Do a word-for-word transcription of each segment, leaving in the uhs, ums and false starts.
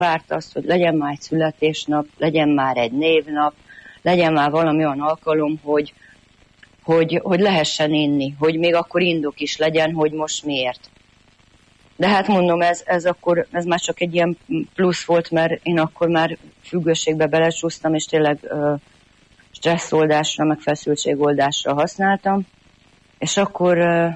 Várt azt, hogy legyen már egy születésnap, legyen már egy névnap, legyen már valami olyan alkalom, hogy, hogy, hogy lehessen inni, hogy még akkor indok is legyen, hogy most miért. De hát mondom, ez, ez akkor, ez már csak egy ilyen plusz volt, mert én akkor már függőségbe belecsúsztam, és tényleg uh, stresszoldásra, meg feszültségoldásra használtam. És akkor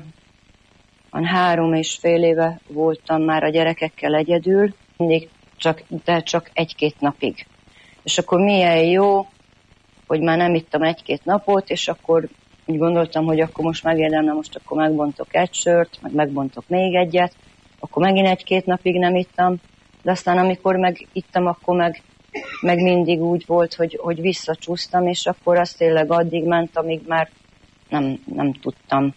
uh, három és fél éve voltam már a gyerekekkel egyedül, mindig csak, de csak egy-két napig. És akkor milyen jó, hogy már nem ittam egy-két napot, és akkor úgy gondoltam, hogy akkor most megérdemlem, most akkor megbontok egy sört, meg megbontok még egyet, akkor megint egy-két napig nem ittam, de aztán amikor megittam, akkor meg, meg mindig úgy volt, hogy, hogy visszacsúsztam, és akkor az tényleg addig ment, amíg már nem, nem tudtam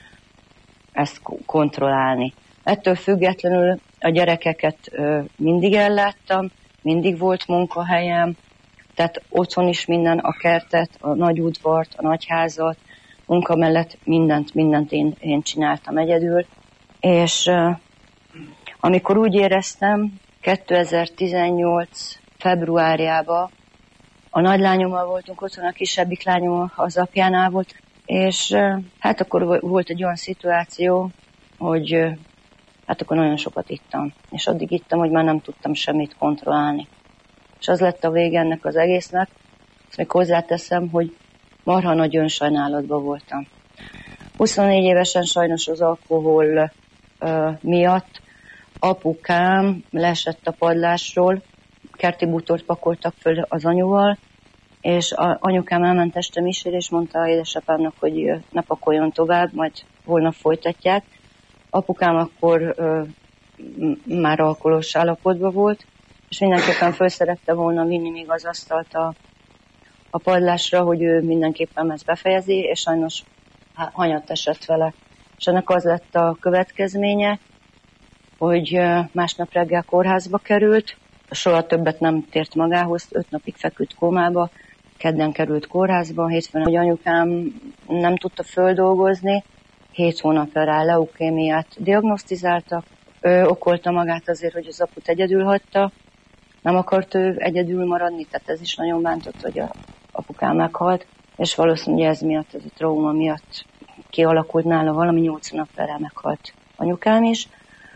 ezt kontrollálni. Ettől függetlenül a gyerekeket ö, mindig elláttam, mindig volt munkahelyem, tehát otthon is minden, a kertet, a nagy udvart, a nagyházat, munka mellett mindent, mindent én, én csináltam egyedül, és ö, amikor úgy éreztem, kétezer-tizennyolc februárjában a nagylányommal voltunk otthon, a kisebbik lányom az apjánál volt, és ö, hát akkor volt egy olyan szituáció, hogy ö, hát akkor nagyon sokat ittam, és addig ittam, hogy már nem tudtam semmit kontrollálni. És az lett a vége ennek az egésznek, ezt még hozzáteszem, hogy marha nagy önsajnálatban voltam. huszonnégy évesen sajnos az alkohol uh, miatt apukám leesett a padlásról, kerti bútort pakoltak föl az anyuval, és a, anyukám elment este misére, és mondta a édesapámnak, hogy ne pakoljon tovább, majd holnap folytatják. Apukám akkor ö, már alkoholos állapotban volt, és mindenképpen föl szerette volna vinni még az asztalt a, a padlásra, hogy ő mindenképpen ezt befejezi, és sajnos hanyat esett vele. És ennek az lett a következménye, hogy másnap reggel kórházba került, soha többet nem tért magához, öt napig feküdt kómába, kedden került kórházba, hétfőn, hogy anyukám nem tudta földolgozni, hét hónapra rá leukémiát diagnosztizáltak. Ő okolta magát azért, hogy az aput egyedül hagyta, nem akart ő egyedül maradni, tehát ez is nagyon bántott, hogy a apukám meghalt, és valószínűleg ez miatt, ez a trauma miatt kialakult nála valami, nyolc napra rá meghalt anyukám is,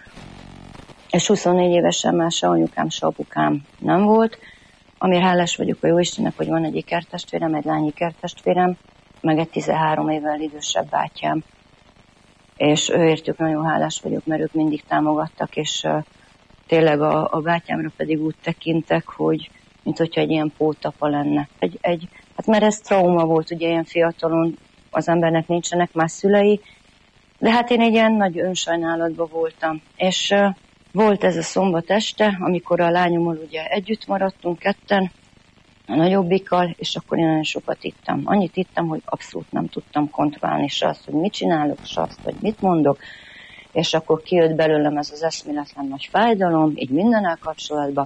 és huszonnégy évesen már se anyukám, se apukám nem volt, amire hálás vagyok a Jóistennek, hogy van egy ikertestvérem, egy lány ikertestvérem, meg egy tizenhárom évvel idősebb bátyám. És őértük nagyon hálás vagyok, mert ők mindig támogattak, és uh, tényleg a, a bátyámra pedig úgy tekintek, hogy mint hogyha egy ilyen pótapa lenne. Egy, egy, hát mert ez trauma volt, ugye ilyen fiatalon az embernek nincsenek más szülei, de hát én egy ilyen nagy önsajnálatban voltam. És uh, volt ez a szombat este, amikor a lányommal ugye együtt maradtunk ketten, a nagyobbikkal, és akkor én nagyon sokat ittam. Annyit ittam, hogy abszolút nem tudtam kontrollálni se azt, hogy mit csinálok, se azt, hogy mit mondok, és akkor kijött belőlem ez az eszméletlen nagy fájdalom, így mindennel kapcsolatban,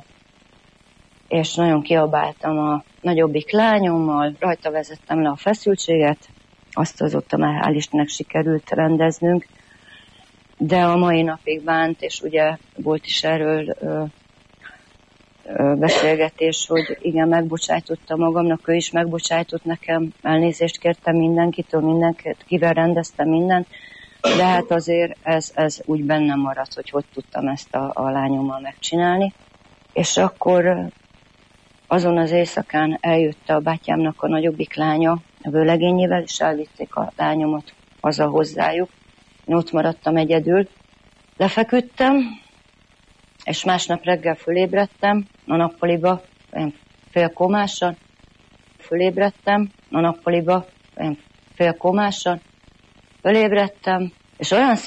és nagyon kiabáltam a nagyobbik lányommal, rajta vezettem le a feszültséget, azt azóta már hál' Istennek sikerült rendeznünk, de a mai napig bánt, és ugye volt is erről ö, ö, beszélgetés, hogy igen, megbocsájtottam magamnak, ő is megbocsájtott nekem, elnézést kértem mindenkitől, mindenkit, kivel rendeztem mindent, de hát azért ez, ez úgy bennem maradt, hogy hogy tudtam ezt a, a lányommal megcsinálni. És akkor azon az éjszakán eljött a bátyámnak a nagyobbik lánya, a vőlegényével, és elvitték a lányomat haza hozzájuk. Én ott maradtam egyedül, lefeküdtem, és másnap reggel fölébredtem a nappaliba, olyan félkomásan, fölébredtem a nappaliba, olyan félkomásan, fölébredtem, és olyan